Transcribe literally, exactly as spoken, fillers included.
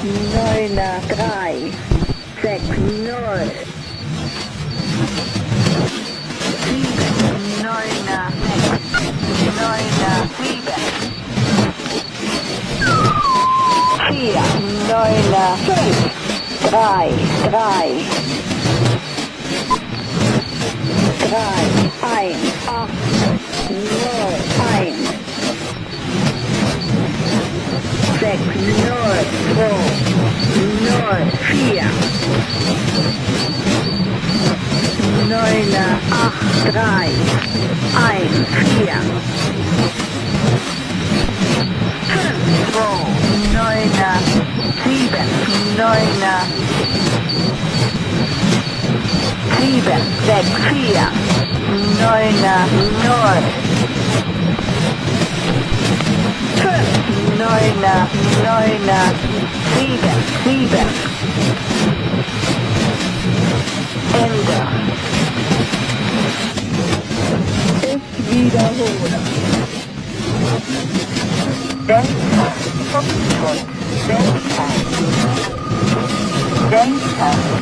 neuner, drei, sechs, null. Sieben, neuner, sechs, neuner, sieben. Vier, neuner, fünf, drei, drei. Drei, eins, acht, null, eins. Sechs, null, zwei, null, vier. Neuner, acht, drei, eins, vier. Fünf, zwei, neuner, sieben, neuner. Sieben, sechs, vier. Neuner, null. Fünf, neuner, neuner, sieben, sieben. Ende. Ich wiederhole. Delta, Foxtrot, Delta. Delta.